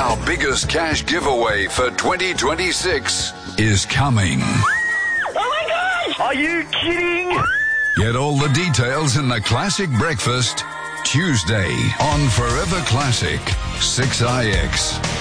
Our biggest cash giveaway for 2026 is coming. Oh my God! Are you kidding? Get all the details in the Classic Breakfast Tuesday on Forever Classic 6IX.